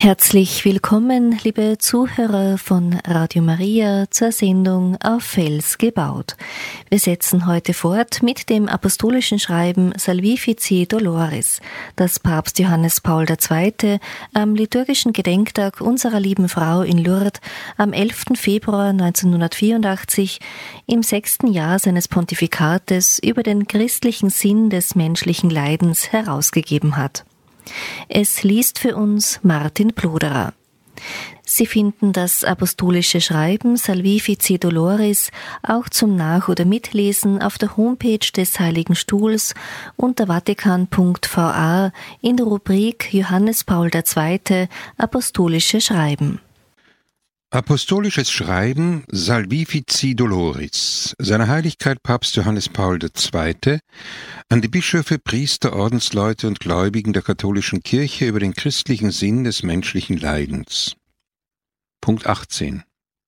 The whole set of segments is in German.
Herzlich willkommen, liebe Zuhörer von Radio Maria, zur Sendung Auf Fels gebaut. Wir setzen heute fort mit dem apostolischen Schreiben Salvifici Doloris, das Papst Johannes Paul II. Am liturgischen Gedenktag unserer lieben Frau in Lourdes am 11. Februar 1984 im 6. Jahr seines Pontifikates über den christlichen Sinn des menschlichen Leidens herausgegeben hat. Es liest für uns Martin Ploderer. Sie finden das apostolische Schreiben Salvifici Doloris auch zum Nach- oder Mitlesen auf der Homepage des Heiligen Stuhls unter vatikan.va in der Rubrik Johannes Paul II. Apostolische Schreiben. Apostolisches Schreiben Salvifici Doloris, seiner Heiligkeit Papst Johannes Paul II. An die Bischöfe, Priester, Ordensleute und Gläubigen der katholischen Kirche über den christlichen Sinn des menschlichen Leidens. Punkt 18.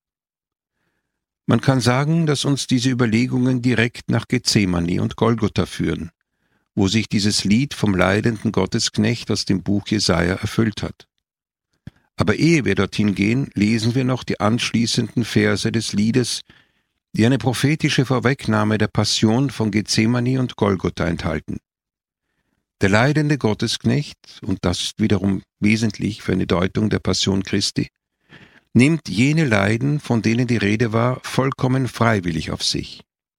Man kann sagen, dass uns diese Überlegungen direkt nach Gethsemane und Golgotha führen, wo sich dieses Lied vom leidenden Gottesknecht aus dem Buch Jesaja erfüllt hat. Aber ehe wir dorthin gehen, lesen wir noch die anschließenden Verse des Liedes, die eine prophetische Vorwegnahme der Passion von Gethsemane und Golgotha enthalten. Der leidende Gottesknecht, und das ist wiederum wesentlich für eine Deutung der Passion Christi, nimmt jene Leiden, von denen die Rede war, vollkommen freiwillig auf sich.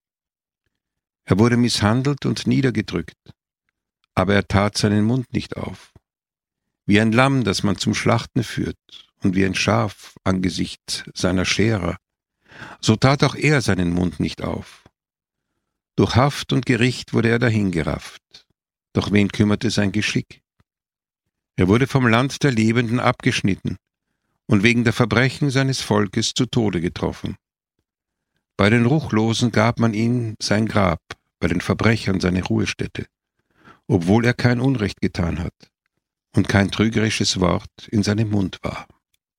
Er wurde misshandelt und niedergedrückt, aber er tat seinen Mund nicht auf. Wie ein Lamm, das man zum Schlachten führt, und wie ein Schaf angesichts seiner Scherer, so tat auch er seinen Mund nicht auf. Durch Haft und Gericht wurde er dahingerafft, doch wen kümmerte sein Geschick? Er wurde vom Land der Lebenden abgeschnitten und wegen der Verbrechen seines Volkes zu Tode getroffen. Bei den Ruchlosen gab man ihm sein Grab, bei den Verbrechern seine Ruhestätte, obwohl er kein Unrecht getan hat und kein trügerisches Wort in seinem Mund war.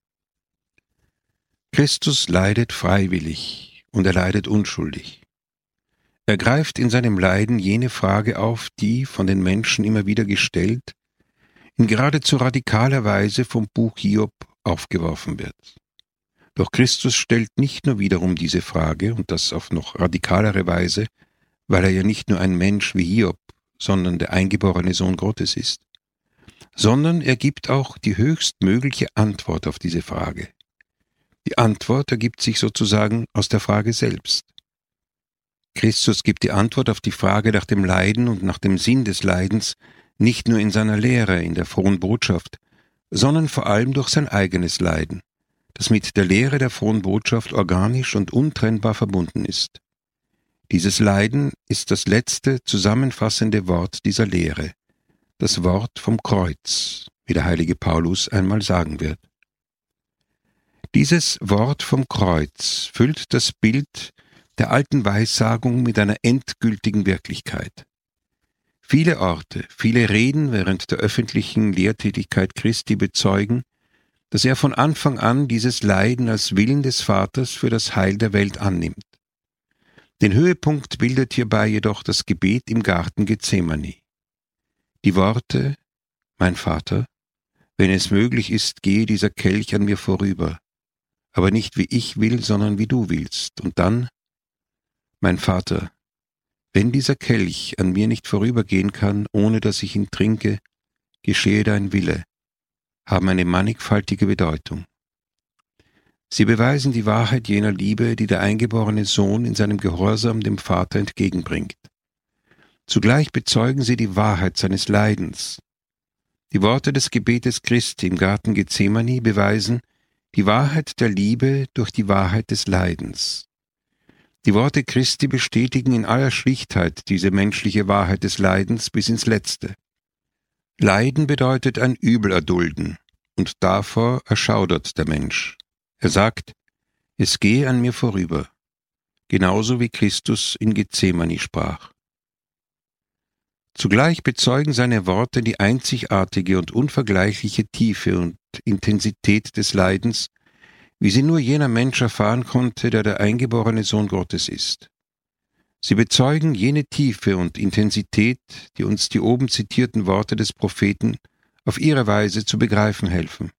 Christus leidet freiwillig und er leidet unschuldig. Er greift in seinem Leiden jene Frage auf, die, von den Menschen immer wieder gestellt, in geradezu radikaler Weise vom Buch Hiob aufgeworfen wird. Doch Christus stellt nicht nur wiederum diese Frage, und das auf noch radikalere Weise, weil er ja nicht nur ein Mensch wie Hiob, sondern der eingeborene Sohn Gottes ist, sondern er gibt auch die höchstmögliche Antwort auf diese Frage. Die Antwort ergibt sich sozusagen aus der Frage selbst. Christus gibt die Antwort auf die Frage nach dem Leiden und nach dem Sinn des Leidens nicht nur in seiner Lehre, in der frohen Botschaft, sondern vor allem durch sein eigenes Leiden, das mit der Lehre der frohen Botschaft organisch und untrennbar verbunden ist. Dieses Leiden ist das letzte zusammenfassende Wort dieser Lehre, das Wort vom Kreuz, wie der heilige Paulus einmal sagen wird. Dieses Wort vom Kreuz füllt das Bild der alten Weissagung mit einer endgültigen Wirklichkeit. Viele Orte, viele Reden während der öffentlichen Lehrtätigkeit Christi bezeugen, dass er von Anfang an dieses Leiden als Willen des Vaters für das Heil der Welt annimmt. Den Höhepunkt bildet hierbei jedoch das Gebet im Garten Gethsemane. Die Worte, mein Vater, wenn es möglich ist, gehe dieser Kelch an mir vorüber, aber nicht wie ich will, sondern wie du willst. Und dann, mein Vater, wenn dieser Kelch an mir nicht vorübergehen kann, ohne dass ich ihn trinke, geschehe dein Wille, haben eine mannigfaltige Bedeutung. Sie beweisen die Wahrheit jener Liebe, die der eingeborene Sohn in seinem Gehorsam dem Vater entgegenbringt. Zugleich bezeugen sie die Wahrheit seines Leidens. Die Worte des Gebetes Christi im Garten Gethsemane beweisen die Wahrheit der Liebe durch die Wahrheit des Leidens. Die Worte Christi bestätigen in aller Schlichtheit diese menschliche Wahrheit des Leidens bis ins Letzte. Leiden bedeutet ein Übel erdulden, und davor erschaudert der Mensch. Er sagt, es gehe an mir vorüber, genauso wie Christus in Gethsemane sprach. Zugleich bezeugen seine Worte die einzigartige und unvergleichliche Tiefe und Intensität des Leidens, wie sie nur jener Mensch erfahren konnte, der der eingeborene Sohn Gottes ist. Sie bezeugen jene Tiefe und Intensität, die uns die oben zitierten Worte des Propheten auf ihre Weise zu begreifen helfen.